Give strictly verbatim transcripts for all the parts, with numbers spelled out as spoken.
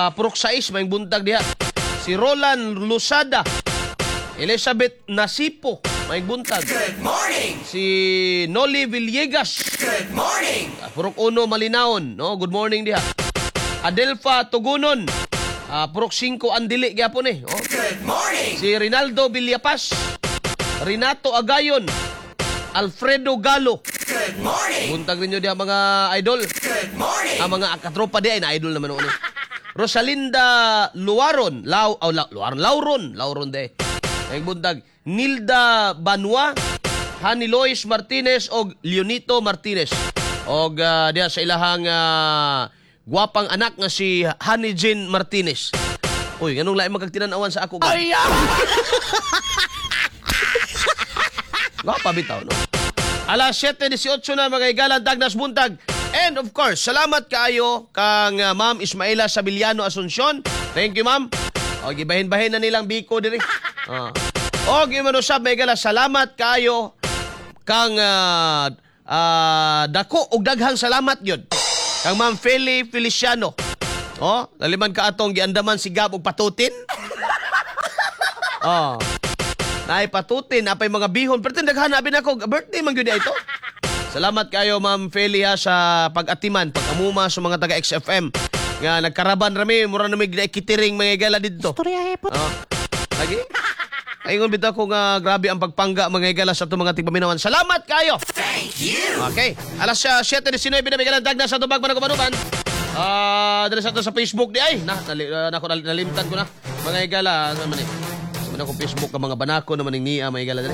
Uh, Purok sais, may buntag diha. Si Roland Lusada. Elizabeth Nasipo, may buntag. Good morning! Si Noli Villegas. Good morning! Uh, Purok Uno, Malinaon. No? Good morning diha. Adelfa Tugunon. Uh, Purok Cinco, Andili. Gyapon eh. Oh. Good morning! Si Rinaldo Villapas. Renato Agayon. Alfredo Galo. Good morning! Buntag ninyo diha mga idol. Good morning! Ang mga katropa di ay na-idol naman noon. Rosalinda Luaron. Lau, oh, La, Luaron. Lauron. Lauron de. Ay buntag. Nilda Banwa. Hani Lois Martinez o Leonito Martinez. O uh, diya sa ilahang uh, gwapang anak nga si Hani Jean Martinez. Uy, ganun laing magkagtinanawan sa ako. Ay! Gwapa bitaw, no? Alas siyete disyotso na mga igalan, Dagnas Buntag. And of course, salamat kaayo kang uh, Ma'am Ismaela Sabiliano Asuncion. Thank you, Ma'am. O, gibahin-bahin na nilang biko diri. Uh. O, gimano sab, may gala, salamat kaayo kang uh, uh, dako og daghang salamat yun. Kang Ma'am Feli Feliciano. O, naliman ka atong giandaman si Gab og patutin. O, naay patutin, apay mga bihon. Pero tinaghanapin ako, birthday man yun ito. Salamat kayo, Ma'am Felia, sa pag-atiman, pag-amuma sa mga taga-X F M. Nga, nagkaraban rami, mura namin kitiring mga igala dito. Istorya hepot. Oh. Lagi? Ayun, bita ko nga grabe ang pagpangga mga igala sa itong mga tigpaminawan. Salamat kayo! Thank you! Okay. Alas uh, siyete disynuebe na may galang dagna sa tubag managumanuman. Ah, uh, dali sa ito sa Facebook di ay. Na, nali, uh, nako, nal, nalimtan ko na. Mga igala, ano naman eh. Sabi na ko Facebook ka mga banako naman ng niya, mga igala dali.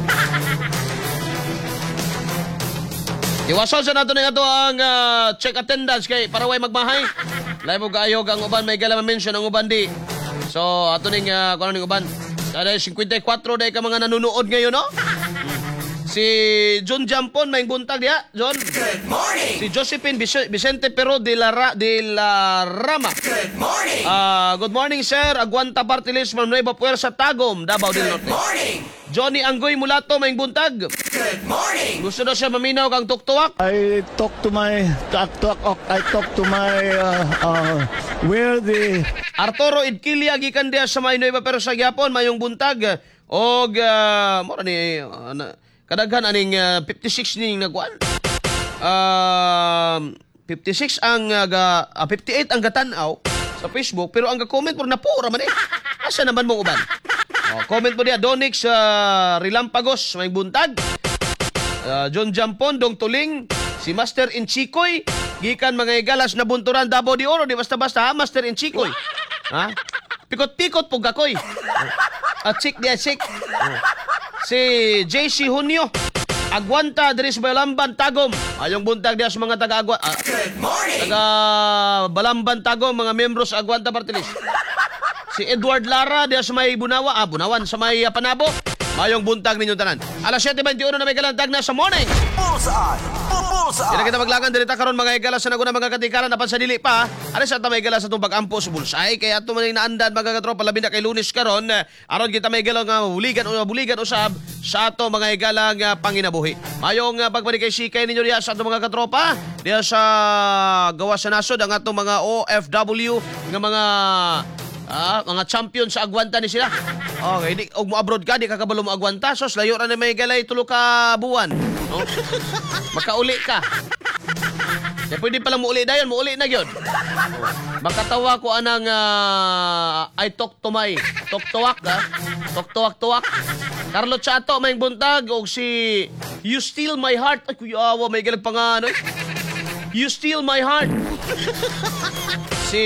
Iwasan sa nato na ito ang uh, check attendance kay para way magmahay. Lahi mo kaayog ang uban, may gala ma-mention ang uban di. So, ato ning, uh, kung ano ning uban. Kada fifty-four day ka mga nanunood ngayon, no? Si John Jampon, may buntag diya. John. Good morning! Si Josephine Vicente Pero de la, Ra, de la Rama. Good morning! Uh, good morning, sir. Aguanta Party List from Nueva Puersa, Tagum, Davao del Good Norte. morning! Johnny Anggoy Mulato, may buntag. Good morning! Gusto na siya maminaw kang tuktuwak. I talk to my talk, talk, I talk to my uh, uh, where the Arturo Idkilia gikan diya sa may Nueva Puersa gyapon mayong buntag og uh, mora ni uh, na, kadaghan aning uh, fifty-six ning nagkuan. Uh, fifty-six ang uh, ga, uh, fifty-eight ang gatan-aw sa Facebook pero ang ga-comment puro na pura man eh. Asa naman mong uban? Oh, comment mo diya Donix uh, Rilampagos may buntag. Uh, John Jampon Dong Tuling si Master Inchikoy gikan mga igalas na bunturan Davao de Oro di basta-basta ha Master Inchikoy. Ha? Pikot-pikot po gakoy. At sik dia sik. Si J C Hunyo. Aguanta diri sa Balamban Tagum. Ayong buntag diya sa mga taga-agwa. Ah, Good morning! taga Balamban Tagum, mga membros sa Aguanta Party List. Si Edward Lara diya sa may Bunawa. Ah, Bunawan sa may uh, Panabo. Ayong buntag ninyong tanan. Alas siyete twenty-one na may galantag na sa morning. Bullseye! Bullseye! Kaya kita maglagan dirita karon mga igala sa naguna mga katikaran apan sa dili pa. Ano sa ta may igala sa itong pag-ampo sa bulsay kaya ato man naandan mga katropa labi na kay Lunes karon aron kita may igala nga buligan o buligan usab sa ato mga igala nga panginabuhi. Mayong uh, pagbalik kay sikay ninyo diha sa ato mga katropa diha sa gawas sa nasod ang ato mga O F W nga mga Ah, mga champion sa agwanta ni sila. Okay, di og mo abroad ka di ka kabalo mo agwanta sos layo ra na may galay tulo ka buwan, no? Makauli ka. Kaya pwede pala mo uli dayon, mo uli na gyud. Makatawa ko anang uh, I talk to my talk tuwak ha. Talk tuwak tuwak. Carlo Chato may buntag og si You Steal My Heart. Ay kuya awa may galag pangano. You Steal My Heart. Si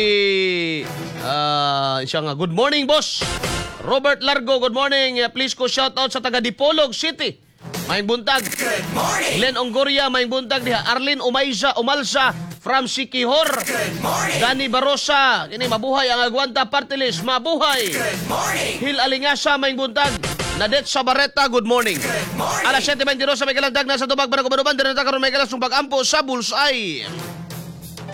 uh, siya nga, good morning boss Robert Largo, good morning. Uh, please ko shout out sa taga Dipolog City maing buntag. Good morning! Glenn Ongoria maing buntag diha. Arlene Umayza Umalsa from Sikihor. Good morning! Danny Barosa kini mabuhay ang Aguanta Party List, mabuhay. Good morning! Hil Alingasa maing buntag. Nadet Sabareta, good morning. Good morning! Alas siyete twenty-two sa may kalandag na sa tubag para kumanuban. Dinata karon may kalas ng pag-ampo sa Bulsay.